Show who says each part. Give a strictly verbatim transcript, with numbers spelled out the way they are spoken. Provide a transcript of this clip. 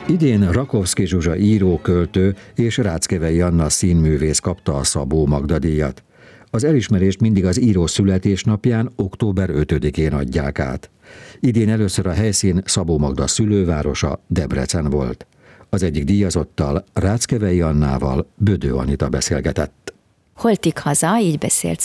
Speaker 1: Idén Rakovszky Zsuzsa író, költő és Ráckevei Anna színművész kapta a Szabó Magda díjat. Az elismerést mindig az író születésnapján, október ötödikén adják át. Idén először a helyszín Szabó Magda szülővárosa, Debrecen volt. Az egyik díjazottal, Ráckevei Annával Bödő Anita beszélgetett.
Speaker 2: Holtig haza, így beszélt